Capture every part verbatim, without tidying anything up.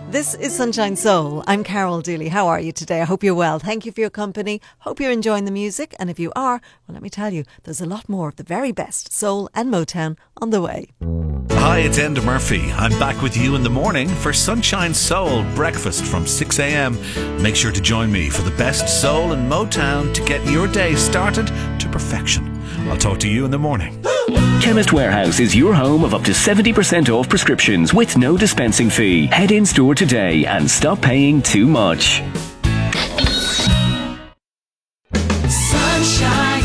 This is Sunshine Soul. I'm Carol Dooley. How are you today? I hope you're well. Thank you for your company. Hope you're enjoying the music. And if you are, well, let me tell you, there's a lot more of the very best soul and Motown on the way. Hi, it's Enda Murphy. I'm back with you in the morning for Sunshine Soul breakfast from six a.m. Make sure to join me for the best soul and Motown to get your day started to perfection. I'll talk to you in the morning. Chemist Warehouse is your home of up to seventy percent off prescriptions with no dispensing fee. Head in store today and stop paying too much. Sunshine.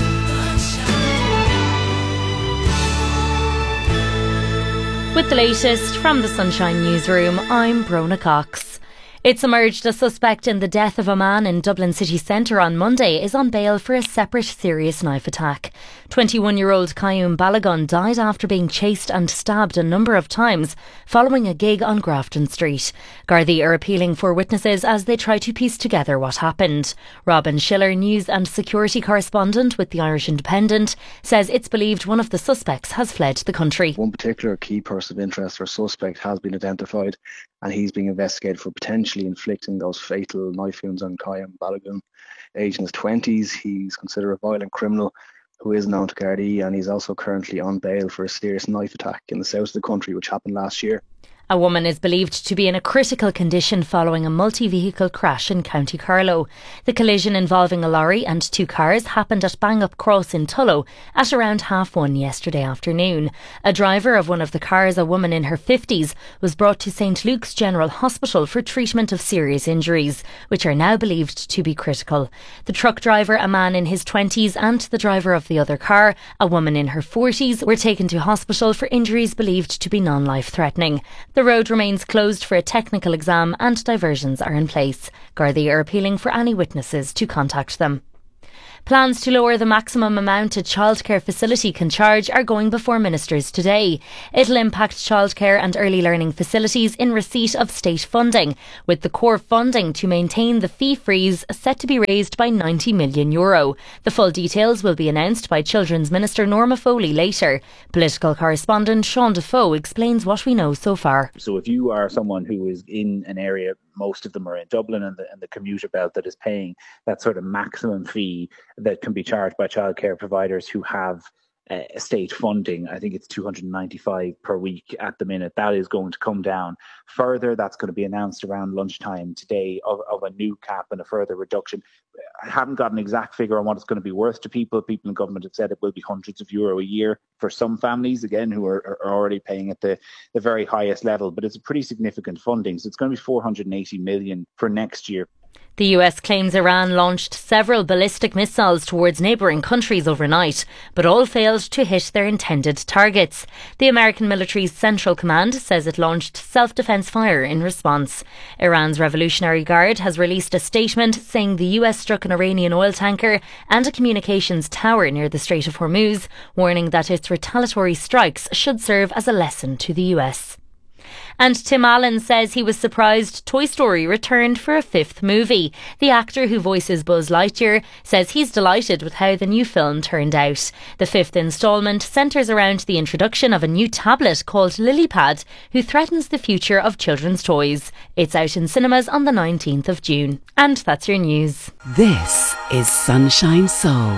With the latest from the Sunshine Newsroom, I'm Brona Cox. It's emerged a suspect in the death of a man in Dublin city centre on Monday is on bail for a separate serious knife attack. twenty-one-year-old Kayum Balagun died after being chased and stabbed a number of times following a gig on Grafton Street. Gardaí are appealing for witnesses as they try to piece together what happened. Robin Schiller, news and security correspondent with the Irish Independent, says it's believed one of the suspects has fled the country. One particular key person of interest or suspect has been identified, and he's being investigated for potentially inflicting those fatal knife wounds on Kayum Balagun. Aged in his twenties, he's considered a violent criminal who is known to Gardaí, and he's also currently on bail for a serious knife attack in the south of the country which happened last year. A woman is believed to be in a critical condition following a multi-vehicle crash in County Carlow. The collision involving a lorry and two cars happened at Bang Up Cross in Tullow at around half one yesterday afternoon. A driver of one of the cars, a woman in her fifties, was brought to St Luke's General Hospital for treatment of serious injuries, which are now believed to be critical. The truck driver, a man in his twenties, and the driver of the other car, a woman in her forties, were taken to hospital for injuries believed to be non-life-threatening. The road remains closed for a technical exam and diversions are in place. Gardaí are appealing for any witnesses to contact them. Plans to lower the maximum amount a childcare facility can charge are going before ministers today. It'll impact childcare and early learning facilities in receipt of state funding, with the core funding to maintain the fee freeze set to be raised by ninety million euro. The full details will be announced by Children's Minister Norma Foley later. Political correspondent Sean Defoe explains what we know so far. So if you are someone who is in an area, most of them are in Dublin and the, and the commuter belt, that is paying that sort of maximum fee that can be charged by childcare providers who have uh, state funding. I think it's two hundred ninety-five per week at the minute. That is going to come down further. That's going to be announced around lunchtime today of, of a new cap and a further reduction. I haven't got an exact figure on what it's going to be worth to people. People in government have said it will be hundreds of euro a year for some families, again, who are, are already paying at the, the very highest level. But it's a pretty significant funding. So it's going to be four hundred eighty million for next year. The U S claims Iran launched several ballistic missiles towards neighbouring countries overnight, but all failed to hit their intended targets. The American military's Central Command says it launched self-defence fire in response. Iran's Revolutionary Guard has released a statement saying the U S struck an Iranian oil tanker and a communications tower near the Strait of Hormuz, warning that its retaliatory strikes should serve as a lesson to the U S. And Tim Allen says he was surprised Toy Story returned for a fifth movie. The actor who voices Buzz Lightyear says he's delighted with how the new film turned out. The fifth instalment centres around the introduction of a new tablet called Lilypad, who threatens the future of children's toys. It's out in cinemas on the nineteenth of June. And that's your news. This is Sunshine Soul.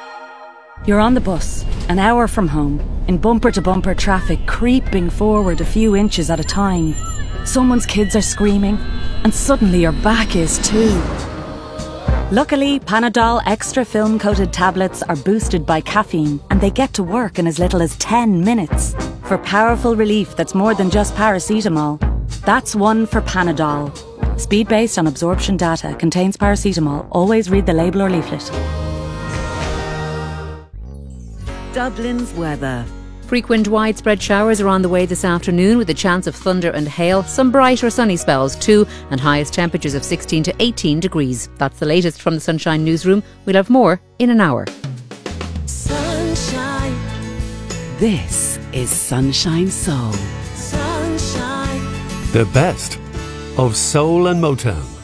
You're on the bus, an hour from home, in bumper-to-bumper traffic creeping forward a few inches at a time. Someone's kids are screaming, and suddenly your back is too. Luckily, Panadol Extra film-coated tablets are boosted by caffeine, and they get to work in as little as ten minutes. For powerful relief that's more than just paracetamol. That's one for Panadol. Speed based on absorption data, contains paracetamol. Always read the label or leaflet. Dublin's weather. Frequent widespread showers are on the way this afternoon with a chance of thunder and hail, some bright or sunny spells too, and highest temperatures of sixteen to eighteen degrees. That's the latest from the Sunshine Newsroom. We'll have more in an hour. Sunshine. This is Sunshine Soul. Sunshine. The best of soul and Motown.